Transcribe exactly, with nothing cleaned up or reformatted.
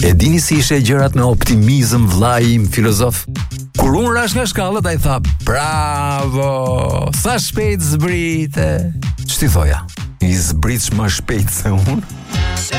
E dini si ishe gjërat me optimizëm, vllai im filozof? Kur unë rash nga shkallët, ai tha, bravo, sa shpejt zbrite. Ç'ti thoja? I zbritsh më shpejt se unë?